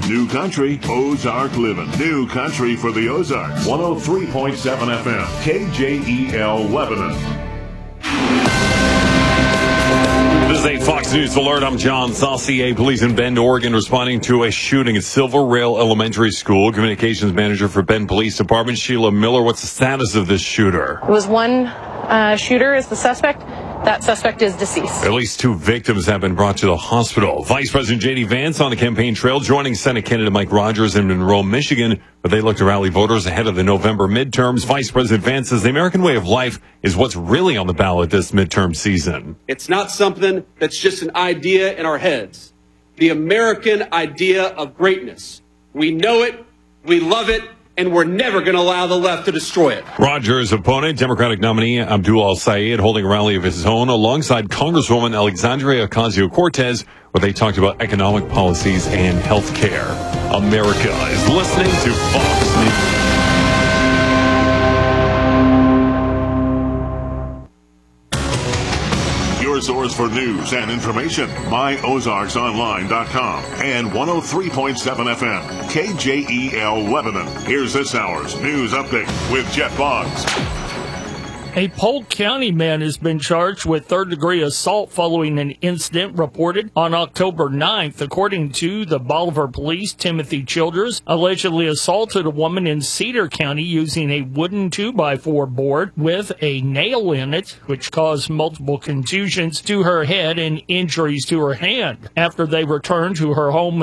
New Country, Ozark Living. New Country for the Ozarks. 103.7 FM, KJEL Lebanon. This is a Fox News alert. I'm John Saucier. Police in Bend, Oregon, responding to a shooting at Silver Rail Elementary School. Communications manager for Bend Police Department, Sheila Miller. What's the status of this shooter? It was one shooter is the suspect. That suspect is deceased. At least 2 victims have been brought to the hospital. Vice President J.D. Vance on the campaign trail, joining Senate candidate Mike Rogers in Monroe, Michigan, where they look to rally voters ahead of the November midterms. Vice President Vance says the American way of life is what's really on the ballot this midterm season. It's not something that's just an idea in our heads. The American idea of greatness. We know it, we love it, and we're never going to allow the left to destroy it. Rogers' opponent, Democratic nominee Abdul Al-Sayed, holding a rally of his own alongside Congresswoman Alexandria Ocasio-Cortez, where they talked about economic policies and health care. America is listening to Fox News. Your source for news and information, myozarksonline.com and 103.7 FM, KJEL Lebanon. Here's this hour's news update with Jeff Boggs. A Polk County man has been charged with third-degree assault following an incident reported on October 9th. According to the Bolivar police, Timothy Childers allegedly assaulted a woman in Cedar County using a wooden 2x4 board with a nail in it, which caused multiple contusions to her head and injuries to her hand. After they returned to her home